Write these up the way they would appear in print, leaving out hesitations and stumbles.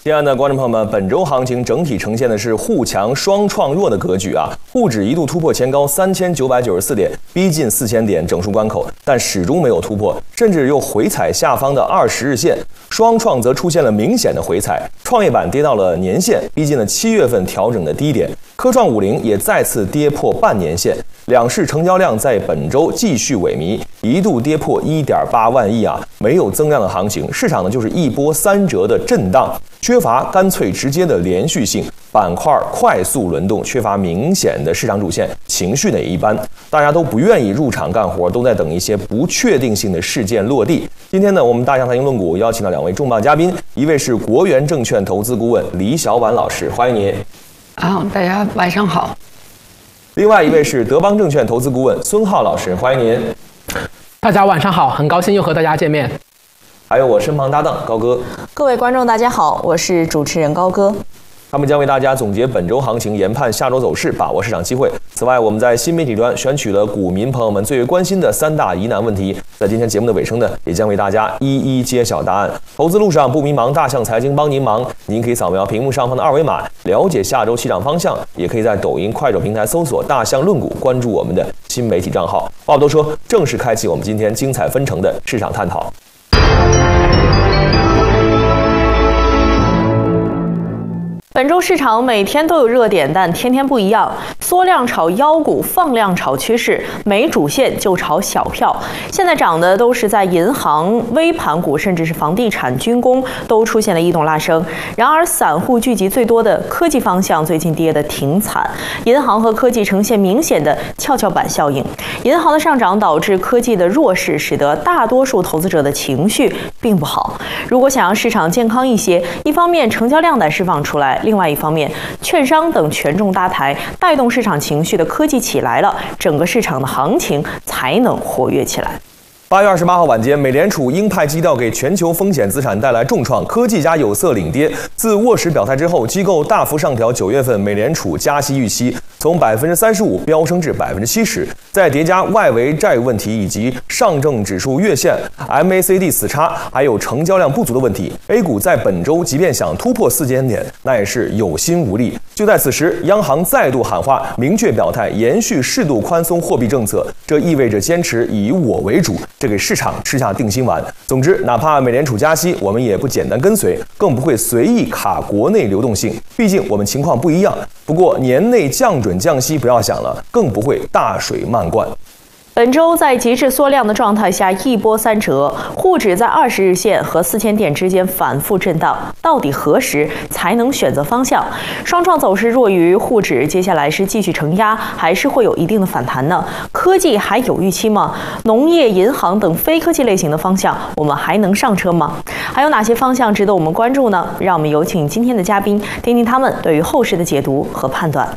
亲爱的观众朋友们，本周行情整体呈现的是沪强双创弱的格局啊。沪指一度突破前高3994点，逼近4000点整数关口，但始终没有突破，甚至又回踩下方的20日线。双创则出现了明显的回踩，创业板跌到了年线，逼近了7月份调整的低点。科创50也再次跌破半年线。两市成交量在本周继续萎靡，一度跌破1.8万亿啊，没有增量的行情，市场呢就是一波3折的震荡，缺乏干脆直接的连续性，板块快速轮动，缺乏明显的市场主线，情绪呢也一般，大家都不愿意入场干活，都在等一些不确定性的事件落地。今天呢，我们大象财经论股邀请到2位重磅嘉宾，一位是国元证券投资顾问李小婉老师，欢迎您。 大家晚上好。 另外一位是德邦证券投资顾问孙浩老师，欢迎您。 大家晚上好，很高兴又和大家见面。 还有我身旁搭档高哥。 各位观众大家好，我是主持人高哥。 他们将为大家总结本周行情，研判下周走势，把握市场机会。此外，我们在新媒体端选取了股民朋友们最为关心的3大疑难问题，在今天节目的尾声呢，也将为大家一一揭晓答案。投资路上不迷茫，大象财经帮您忙。您可以扫描屏幕上方的2维码，了解下周市场方向，也可以在抖音、快手平台搜索“大象论股”，关注我们的新媒体账号。话不多说，正式开启我们今天精彩纷呈的市场探讨。 本周市场每天都有热点，但天天不一样。缩量炒妖股，放量炒趋势，没主线就炒小票。现在涨的都是在银行、微盘股，甚至是房地产、军工都出现了异动拉升。然而，散户聚集最多的科技方向最近跌得挺惨，银行和科技呈现明显的跷跷板效应。银行的上涨导致科技的弱势，使得大多数投资者的情绪并不好。如果想让市场健康一些，一方面成交量得释放出来，另外一方面，券商等权重搭台，带动市场情绪的科技起来了，整个市场的行情才能活跃起来。 8月28号晚间，美联储鹰派基调给全球风险资产带来重创，科技加有色领跌。自沃时表态之后，机构大幅上调9月份美联储加息预期，从35%飙升至70%。再叠加外围债务问题以及上证指数月线、MACD 死叉，还有成交量不足的问题 ，A 股在本周即便想突破4000点，那也是有心无力。就在此时，央行再度喊话，明确表态延续适度宽松货币政策，这意味着坚持以我为主。这给市场吃下定心丸。总之，哪怕美联储加息，我们也不简单跟随，更不会随意卡国内流动性。毕竟我们情况不一样。不过年内降准降息不要想了，更不会大水漫灌。 本周在极致缩量的状态下，一波3折，沪指在20日线和4000点之间反复震荡，到底何时才能选择方向？双创走势弱于沪指，接下来是继续承压，还是会有一定的反弹呢？科技还有预期吗？农业、银行等非科技类型的方向，我们还能上车吗？还有哪些方向值得我们关注呢？让我们有请今天的嘉宾，听听他们对于后市的解读和判断。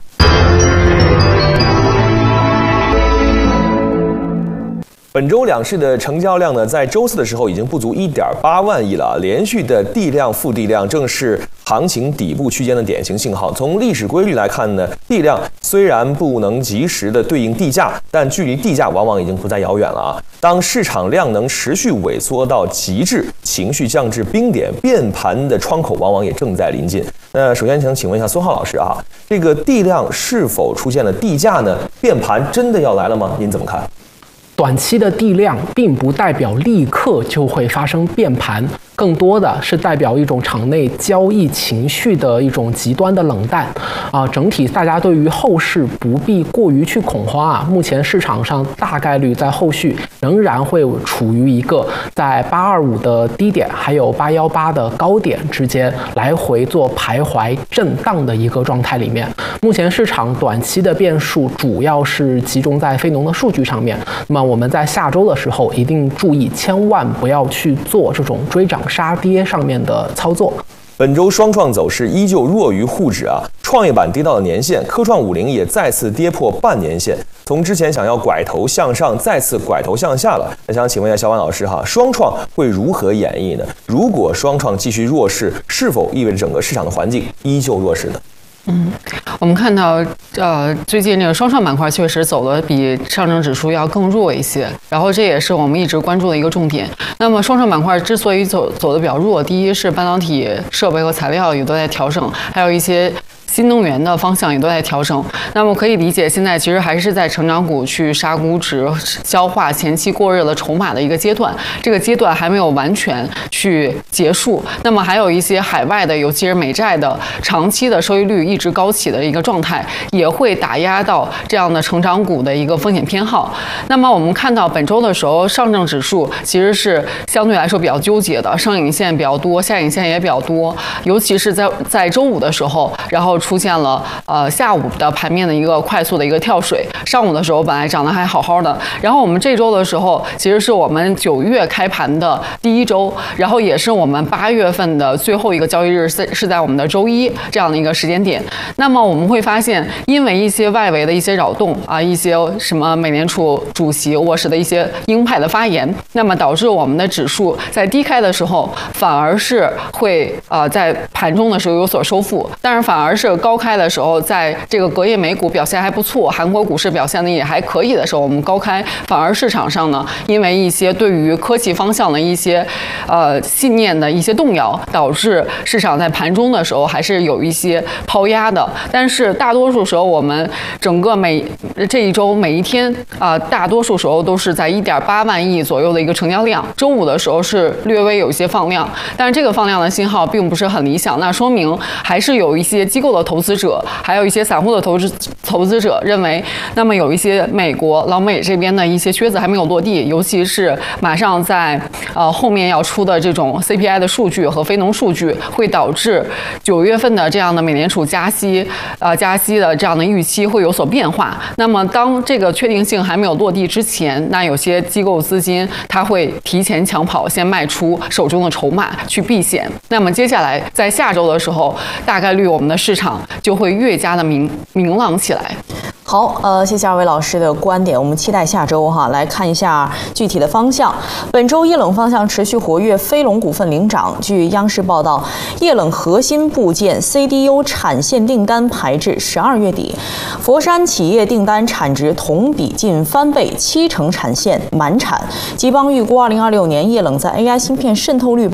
本周两市的成交量呢，在周四的时候已经不足1.8万亿了，连续的地量负地量正是行情底部区间的典型信号。从历史规律来看呢，地量虽然不能及时的对应地价，但距离地价往往已经不再遥远了啊。当市场量能持续萎缩到极致，情绪降至冰点，变盘的窗口往往也正在临近。那首先想请问一下孙浩老师啊，这个地量是否出现了地价呢？变盘真的要来了吗？您怎么看？ 短期的地量并不代表立刻就会发生变盘，更多的是代表一种场内交易情绪的一种极端的冷淡整体大家对于后市不必过于去恐慌啊。目前市场上大概率在后续仍然会处于一个在825的低点还有818的高点之间来回做徘徊震荡的一个状态里面。目前市场短期的变数主要是集中在非农的数据上面，那么我们在下周的时候一定注意，千万不要去做这种追涨杀跌上面的操作。 本周双创走势依旧弱于沪指啊，创业板跌到了年线，科创50也再次跌破半年线，从之前想要拐头向上，再次拐头向下了。那想请问一下小婉老师哈，双创会如何演绎呢？如果双创继续弱势，是否意味着整个市场的环境依旧弱势呢？ 我们看到，最近这个双创板块确实走的比上证指数要更弱一些，然后这也是我们一直关注的一个重点。那么双创板块之所以走的比较弱，第一是半导体设备和材料也都在调整，还有一些新能源的方向也都在调整。那么可以理解，现在其实还是在成长股去杀估值、消化前期过热的筹码的一个阶段，这个阶段还没有完全去结束。那么还有一些海外的，尤其是美债的长期的收益率一直高企的一个状态，也会打压到这样的成长股的一个风险偏好。那么我们看到本周的时候，上证指数其实是相对来说比较纠结的，上影线比较多，下影线也比较多，尤其是在周五的时候，然后出现了下午的盘面的一个快速的一个跳水，上午的时候本来涨得还好好的，然后我们这周的时候其实是我们9月开盘的第一周，然后也是我们8月份的最后一个交易日是在我们的周一这样的一个时间点。那么我们会发现，因为一些外围的一些扰动啊，一些什么美联储主席沃什的一些鹰派的发言，那么导致我们的指数在低开的时候反而是会在盘中的时候有所收复，但是反而是高开的时候，在这个隔夜美股表现还不错，韩国股市表现的也还可以的时候，我们高开，反而市场上呢，因为一些对于科技方向的一些信念的一些动摇，导致市场在盘中的时候还是有一些抛压的。但是大多数时候，我们整个这一周每一天大多数时候都是在1.8万亿左右的一个成交量。周五的时候是略微有一些放量，但是这个放量的信号并不是很理想，那说明还是有一些机构的投资者，还有一些散户的投资者认为，那么有一些老美这边的一些靴子还没有落地，尤其是马上在后面要出的这种 CPI 的数据和非农数据，会导致9月份的这样的美联储加息的这样的预期会有所变化。那么当这个确定性还没有落地之前，那有些机构资金它会提前抢跑，先卖出手中的筹码去避险。那么接下来在下周的时候，大概率我们的市场就会越加的明朗起来。 好，谢谢2位老师的观点，我们期待下周来看一下具体的方向。本周液冷方向持续活跃，飞龙股份领涨。据央视报道，液冷核心部件 CDU 产线订单排至12月底，佛山企业订单产值同比近翻倍，70%产线满产。集邦预估2026年液冷在 AI 芯片渗透率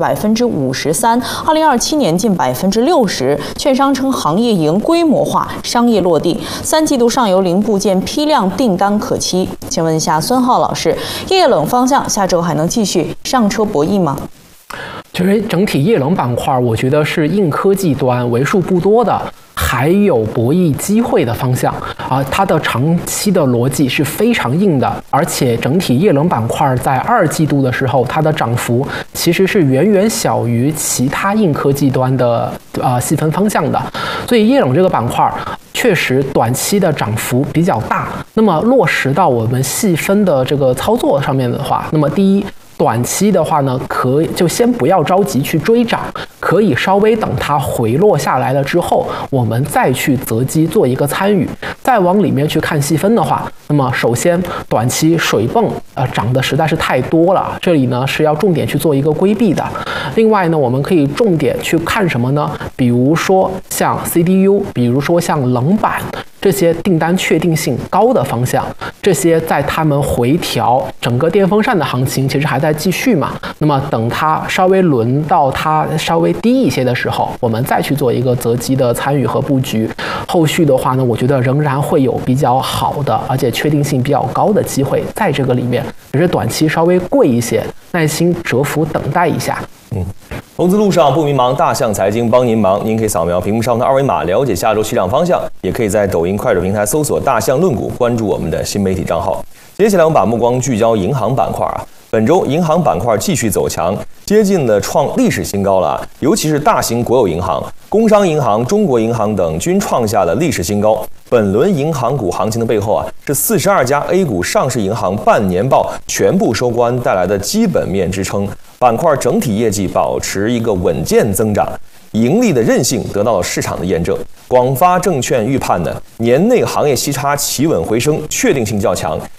53%，2027年近60%。券商称行业迎规模化，商业落地，3季度上游零部件批量订单可期。请问一下孙浩老师，液冷方向下周还能继续上车博弈吗？ 其实整体液冷板块，我觉得是硬科技端为数不多的还有博弈机会的方向它的长期的逻辑是非常硬的，而且整体液冷板块在2季度的时候，它的涨幅其实是远远小于其他硬科技端的细分方向的，所以液冷这个板块确实短期的涨幅比较大。那么落实到我们细分的这个操作上面的话，那么第一，短期的话呢，可以就先不要着急去追涨，可以稍微等它回落下来了之后，我们再去择机做一个参与。再往里面去看细分的话，那么首先短期水泵涨得实在是太多了，这里呢是要重点去做一个规避的。另外呢，我们可以重点去看什么呢？比如说像 CDU， 比如说像冷板，这些订单确定性高的方向，这些在他们回调整个电风扇的行情其实还在继续嘛，那么等它稍微轮到它稍微低一些的时候，我们再去做一个择机的参与和布局。后续的话呢，我觉得仍然会有比较好的而且确定性比较高的机会在这个里面，只是短期稍微贵一些，耐心蛰伏等待一下。 投资路上不迷茫，大象财经帮您忙。您可以扫描屏幕上的2维码了解下周市场方向，也可以在抖音、快手平台搜索大象论股，关注我们的新媒体账号。接下来我们把目光聚焦银行板块本周银行板块继续走强，接近了创历史新高了尤其是大型国有银行、工商银行、中国银行等均创下了历史新高。本轮银行股行情的背后是42家 A 股上市银行半年报全部收官带来的基本面支撑，板块整体业绩保持一个稳健增长，盈利的韧性得到了市场的验证。广发证券预判的年内行业息差企稳回升，确定性较强，